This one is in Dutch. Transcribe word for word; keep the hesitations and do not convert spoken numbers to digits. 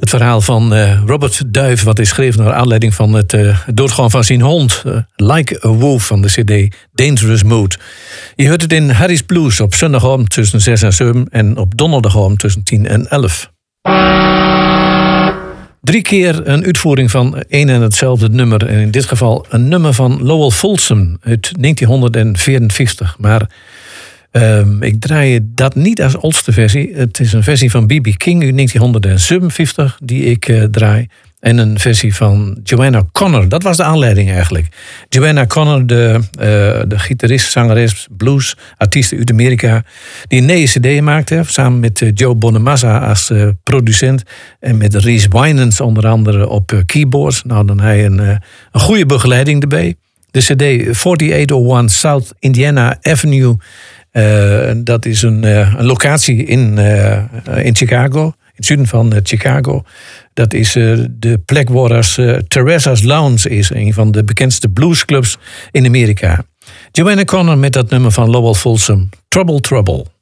Het verhaal van uh, Robert Duif, wat is geschreven naar aanleiding van het uh, doodgaan van zijn hond. Uh, Like a Wolf van de cd Dangerous Mood. Je hoort het in Harry's Blues op zondagavond tussen zes en zeven en op donderdagavond tussen tien en elf. Drie keer een uitvoering van één en hetzelfde nummer. En in dit geval een nummer van Lowell Fulsom uit negentien vierenvijftig. Maar um, ik draai dat niet als oudste versie. Het is een versie van B B King uit negentien zevenenvijftig die ik uh, draai. En een versie van Joanna Connor. Dat was de aanleiding eigenlijk. Joanna Connor, de, uh, de gitarist, zangeres, blues, artiest uit Amerika. Die een nieuwe cd maakte. Samen met uh, Joe Bonamassa als uh, producent. En met Reese Winans onder andere op uh, keyboards. Nou, dan hij een, uh, een goede begeleiding erbij. De cd achttienhonderdéén South Indiana Avenue. Uh, dat is een, uh, een locatie in, uh, in Chicago. In het zuiden van uh, Chicago. Dat is uh, de plek waar als, uh, Teresa's Lounge is. Een van de bekendste bluesclubs in Amerika. Joanna Connor met dat nummer van Lowell Fulsom. Trouble, Trouble.